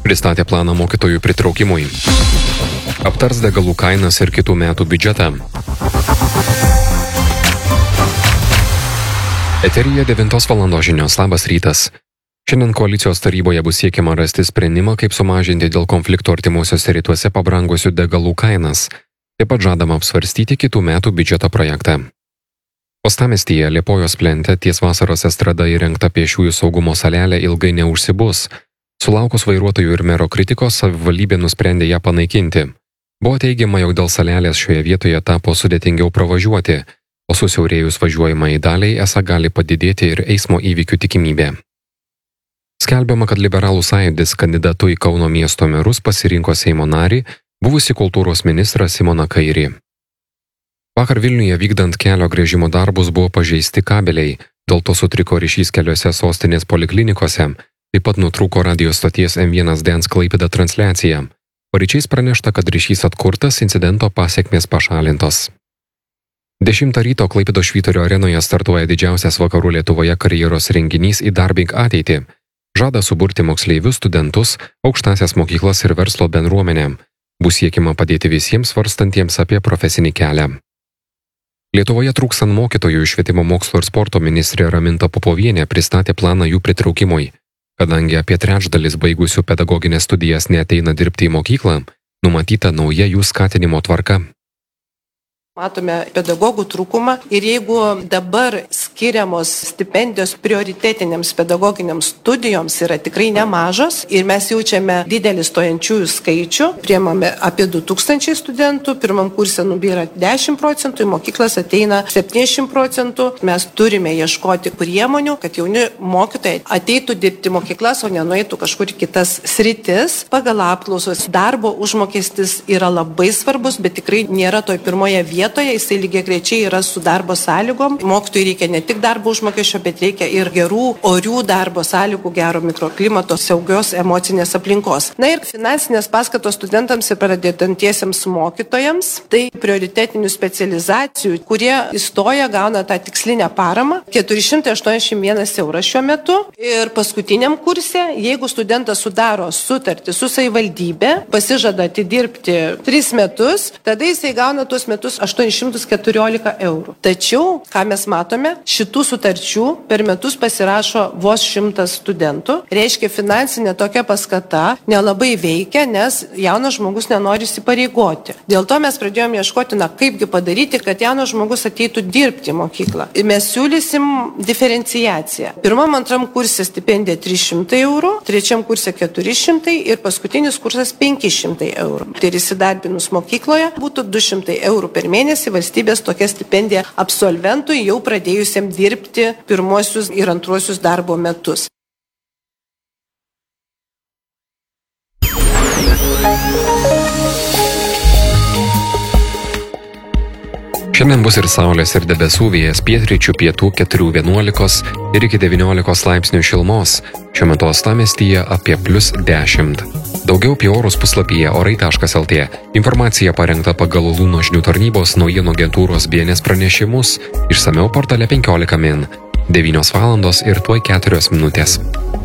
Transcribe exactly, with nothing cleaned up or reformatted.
pristatė planą mokytojų pritraukimui. Aptars degalų kainas ir kitų metų biudžetą. Eteryje devintos valandos žinios. Labas rytas. Šiandien koalicijos taryboje bus siekiama rasti sprendimą, kaip sumažinti dėl konflikto artimuosiuose rytuose pabrangusių degalų kainas. Taip pat žadama apsvarstyti kitų metų biudžeto projektą. Uostamiestyje Liepojos plente ties Vasaros estrada įrengta pėsčiųjų saugumo salelė ilgai neužsibus. Sulaukus vairuotojų ir mero kritikos, savivaldybė nusprendė ją panaikinti. Buvo teigiama, jog dėl salelės šioje vietoje tapo sudėtingiau pravažiuoti, o susiaurėjus važiuojamai daliai esą gali padidėti ir eismo įvykių tikimybė. Skelbiama, kad Liberalų sąjūdis kandidatu į Kauno miesto merus pasirinko Seimo narį, buvusį kultūros ministrą Simoną Kairį. Vakar Vilniuje vykdant kelio gręžimo darbus buvo pažeisti kabeliai, dėl to sutriko ryšys keliose sostinės poliklinikose, taip pat nutrūko radijo stoties M vienas Dance Klaipėda transliacija. Paryčiais pranešta, kad ryšys atkurtas, incidento pasekmės pašalintos. dešimtą ryto Klaipėdos Švyturio arenoje startuoja didžiausias vakarų Lietuvoje karjeros renginys Įdarbink ateitį. Žada suburti moksleivius, studentus, aukštąsias mokyklas ir verslo bendruomenę. Bus siekiama padėti visiems svarstantiems apie profesinį kelią. Lietuvoje trūkstant mokytojų, švietimo mokslo ir sporto ministrė Raminta Popovienė pristatė planą jų pritraukimui. Kadangi apie trečdalis baigusių pedagoginės studijas neateina dirbti į mokyklą, numatyta nauja jų skatinimo tvarka. Matome pedagogų trūkumą ir jeigu dabar skiriamos stipendijos prioritetinėms pedagoginiams studijoms yra tikrai nemažos ir mes jaučiame didelį stojančiųjų skaičių, priemame apie du tūkstančiai studentų, pirmam kurse nubyra dešimt procentų, į mokyklas ateina septyniasdešimt procentų, mes turime ieškoti priemonių, kad jauni mokytojai ateitų dirbti mokyklas, o nenueitų kažkur kitas sritis. Pagal apklausos darbo užmokestis yra labai svarbus, bet tikrai nėra toj pirmoje vietoje. Jisai lygiagrečiai yra su darbo sąlygom. Mokytojui reikia ne tik darbo užmokesčio, bet reikia ir gerų, orių darbo sąlygų, gero mikroklimato, saugios emocinės aplinkos. Na ir finansinės paskatos studentams ir pradedantiesiems mokytojams, tai prioritetinių specializacijų, kurie įstoja, gauna tą tikslinę paramą, keturi šimtai aštuoniasdešimt vienas euras šiuo metu. Ir paskutiniam kurse, jeigu studentas sudaro sutartį su savivaldybė, pasižada atidirbti tris metus, tada jisai gauna tuos metus aštuonis šimtus keturiolika eurų. Tačiau, ką mes matome, šitų sutarčių per metus pasirašo vos šimtas studentų. Reiškia, finansinė tokia paskata nelabai veikia, nes jaunas žmogus nenori įsipareigoti. Dėl to mes pradėjome ieškoti, na kaipgi padaryti, kad jaunas žmogus ateitų dirbti į mokyklą. Ir mes siūlysim diferenciaciją. Pirmam, antram kurse stipendija trys šimtai eurų, trečiam kurse keturi šimtai ir paskutinis kursas penki šimtai eurų. Ir įsidarbinus mokykloje būtų du šimtai eurų per mėnesį. Mėnesį valstybės tokia stipendija absolventui jau pradėjusiam dirbti pirmuosius ir antruosius darbo metus. Šiandien bus ir saulės ir debesų, vėjas pietryčių pietų keturių vienuolikos ir iki devyniolikos laipsnių šilumos. Šiuo metu uostamiestyje apie plius dešimt. Daugiau apie orus puslapyje orai taškas el tė. Informacija parengta pagal Luno žinių tarnybos naujienų agentūros B N S pranešimus, išsamiau portale penkiolika min. devynios valandos ir tuoj keturios minutės.